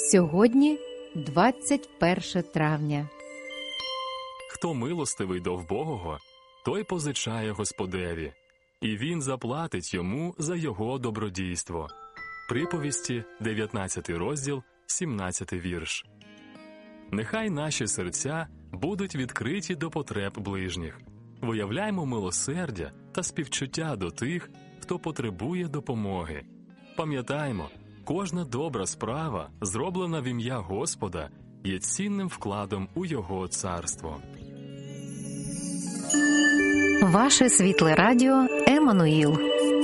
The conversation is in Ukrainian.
Сьогодні 21 травня. Хто милостивий до вбогого, той позичає Господеві, і він заплатить йому за його добродійство. Приповісті, 19 розділ, 17 вірш. Нехай наші серця будуть відкриті до потреб ближніх. Виявляймо милосердя та співчуття до тих, хто потребує допомоги. Пам'ятаймо, кожна добра справа, зроблена в ім'я Господа, є цінним вкладом у Його царство. Ваше світле радіо Еммануїл.